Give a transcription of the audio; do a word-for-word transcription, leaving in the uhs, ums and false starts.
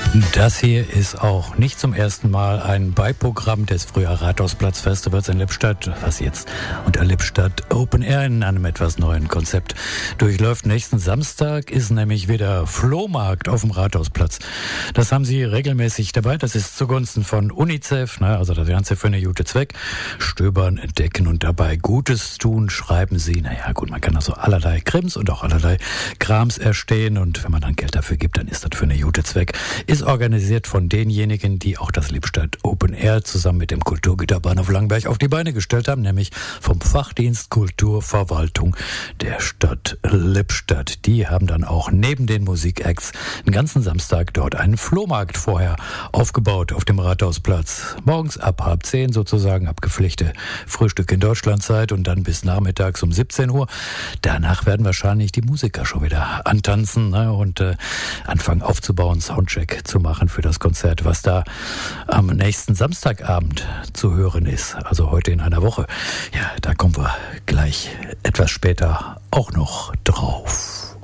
Das hier ist auch nicht zum ersten Mal ein Beiprogramm des früher Rathausplatzfestivals in Lippstadt, was jetzt unter Lippstadt Open Air in einem etwas neuen Konzept durchläuft. Nächsten Samstag ist nämlich wieder Flohmarkt auf dem Rathausplatz. Das haben sie regelmäßig dabei. Das ist zugunsten von UNICEF, ne, also das Ganze für eine gute Zweck. Stöbern, entdecken und dabei Gutes tun, schreiben sie. Naja gut, man kann also allerlei Krims und auch allerlei Krams erstehen und wenn man dann Geld dafür gibt, dann ist das für eine gute Zweck. Ist organisiert von denjenigen, die auch das Lippstadt Open Air zusammen mit dem Kulturgüterbahnhof Langenberg auf die Beine gestellt haben, nämlich vom Fachdienst Kulturverwaltung der Stadt Lippstadt. Die haben dann auch neben den Musikacts den ganzen Samstag dort einen Flohmarkt vorher aufgebaut auf dem Rathausplatz. Morgens ab halb zehn sozusagen abgepflegte Frühstück in Deutschlandzeit und dann bis nachmittags um siebzehn Uhr. Danach werden wahrscheinlich die Musiker schon wieder antanzen, ne, und äh, anfangen aufzubauen, Soundcheck zu machen für das Konzert, was da am nächsten Samstagabend zu hören ist. Also heute in einer Woche. Ja, da kommen wir gleich etwas später auch noch drauf.